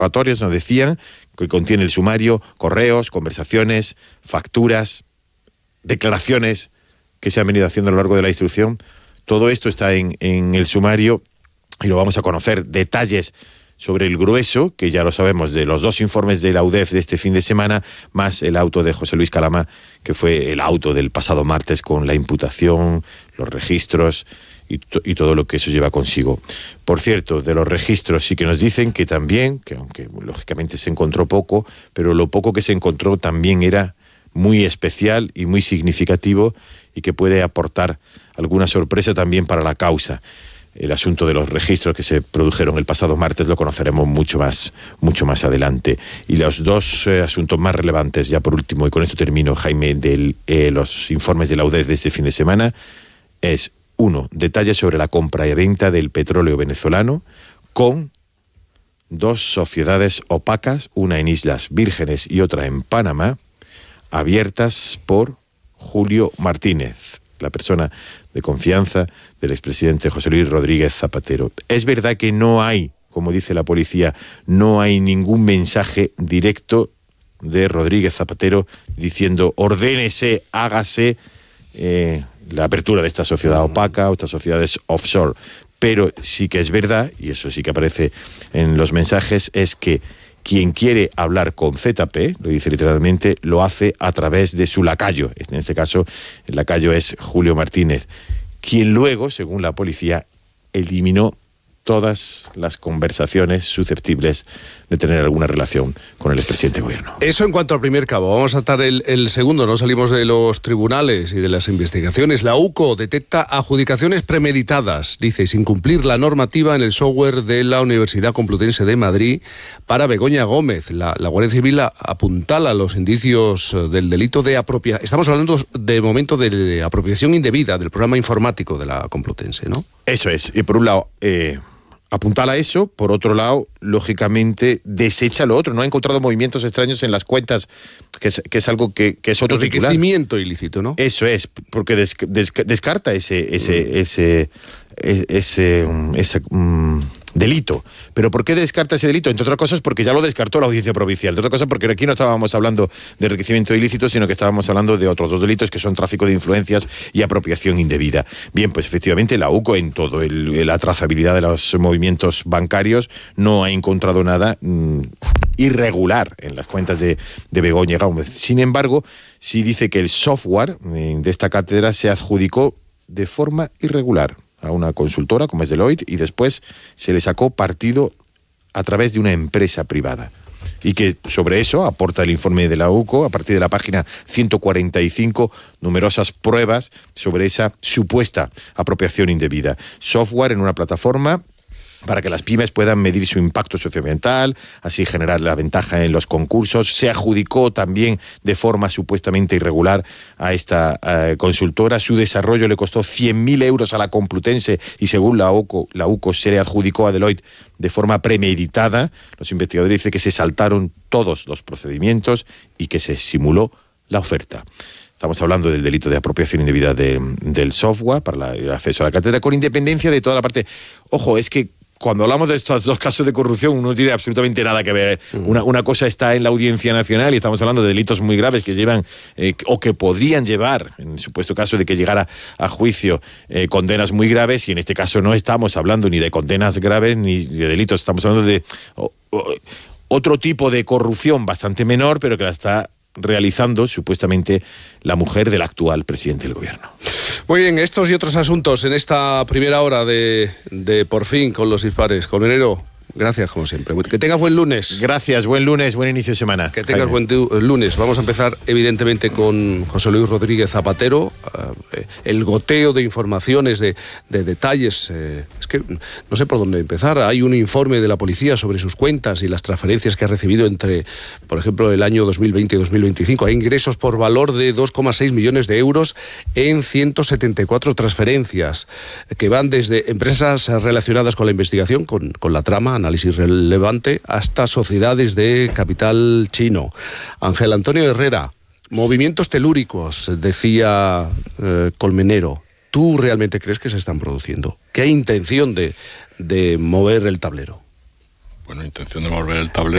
interrogatorios nos decían que contiene el sumario, correos, conversaciones, facturas, declaraciones que se han venido haciendo a lo largo de la instrucción. Todo esto está en el sumario y lo vamos a conocer. Detalles sobre el grueso, que ya lo sabemos, de los 2 informes de la UDEF de este fin de semana, más el auto de José Luis Calama, que fue el auto del pasado martes con la imputación, los registros y todo lo que eso lleva consigo. Por cierto, de los registros sí que nos dicen que también, que aunque lógicamente se encontró poco, pero lo poco que se encontró también era muy especial y muy significativo y que puede aportar alguna sorpresa también para la causa. El asunto de los registros que se produjeron el pasado martes lo conoceremos mucho más adelante. Y los 2 asuntos más relevantes, ya por último, y con esto termino, Jaime, de los informes de la UDEF de este fin de semana, es 1, detalles sobre la compra y venta del petróleo venezolano con 2 sociedades opacas, una en Islas Vírgenes y otra en Panamá, abiertas por Julio Martínez, la persona de confianza del expresidente José Luis Rodríguez Zapatero. Es verdad que no hay, como dice la policía, no hay ningún mensaje directo de Rodríguez Zapatero diciendo ordénese, hágase la apertura de esta sociedad opaca o estas sociedades offshore. Pero sí que es verdad, y eso sí que aparece en los mensajes, es que quien quiere hablar con ZP, lo dice literalmente, lo hace a través de su lacayo. En este caso, el lacayo es Julio Martínez, quien luego, según la policía, eliminó todas las conversaciones susceptibles de tener alguna relación con el expresidente del gobierno. Eso en cuanto al primer cabo. Vamos a atar el segundo. No salimos de los tribunales y de las investigaciones. La UCO detecta adjudicaciones premeditadas, dice, sin cumplir la normativa en el software de la Universidad Complutense de Madrid para Begoña Gómez. La Guardia Civil apuntala los indicios del delito de apropiación. Estamos hablando de momento de apropiación indebida del programa informático de la Complutense, ¿no? Eso es. Y por un lado, apuntala eso, por otro lado, lógicamente, desecha lo otro. No ha encontrado movimientos extraños en las cuentas, que es algo que es otro titular. Enriquecimiento ilícito, ¿no? Eso es, porque descarta ese delito. ¿Pero por qué descarta ese delito? Entre otras cosas porque ya lo descartó la Audiencia Provincial. Entre otras cosas porque aquí no estábamos hablando de enriquecimiento ilícito, sino que estábamos hablando de otros 2 delitos que son tráfico de influencias y apropiación indebida. Bien, pues efectivamente la UCO en todo la trazabilidad de los movimientos bancarios no ha encontrado nada irregular en las cuentas de Begoña Gómez. Sin embargo, sí dice que el software de esta cátedra se adjudicó de forma irregular a una consultora como es Deloitte y después se le sacó partido a través de una empresa privada. Y que sobre eso aporta el informe de la UCO, a partir de la página 145, numerosas pruebas sobre esa supuesta apropiación indebida. Software en una plataforma para que las pymes puedan medir su impacto socioambiental, así generar la ventaja en los concursos. Se adjudicó también de forma supuestamente irregular a esta consultora. Su desarrollo le costó 100.000 euros a la Complutense y según la UCO se le adjudicó a Deloitte de forma premeditada. Los investigadores dicen que se saltaron todos los procedimientos y que se simuló la oferta. Estamos hablando del delito de apropiación indebida del software para el acceso a la cátedra, con independencia de toda la parte. Ojo, es que cuando hablamos de estos 2 casos de corrupción, no tiene absolutamente nada que ver. Una cosa está en la Audiencia Nacional y estamos hablando de delitos muy graves que llevan o que podrían llevar, en el supuesto caso de que llegara a juicio, condenas muy graves, y en este caso no estamos hablando ni de condenas graves ni de delitos, estamos hablando de otro tipo de corrupción bastante menor, pero que la está realizando supuestamente la mujer del actual presidente del gobierno. Muy bien, estos y otros asuntos en esta primera hora de Por Fin con los dispares. Colmenero, gracias como siempre. Que tengas buen lunes. Gracias, buen lunes, buen inicio de semana. Que tengas buen lunes. Vamos a empezar evidentemente con José Luis Rodríguez Zapatero. El goteo de informaciones, de detalles. Es que no sé por dónde empezar. Hay un informe de la policía sobre sus cuentas y las transferencias que ha recibido entre, por ejemplo, el año 2020 y 2025. Hay ingresos por valor de 2,6 millones de euros en 174 transferencias que van desde empresas relacionadas con la investigación, con la trama, análisis relevante, hasta sociedades de capital chino. Ángel Antonio Herrera, movimientos telúricos, decía Colmenero. ¿Tú realmente crees que se están produciendo? ¿Que hay intención de mover el tablero? Bueno, intención de mover el tablero.